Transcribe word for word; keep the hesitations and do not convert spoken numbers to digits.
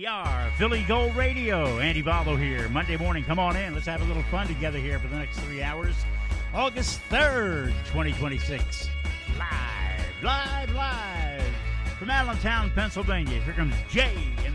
We are Philly Gold Radio. Andy Valdo here. Monday morning, come on in. Let's have a little fun together here for the next three hours. August third, twenty twenty-six. Live, live, live from Allentown, Pennsylvania. Here comes Jay.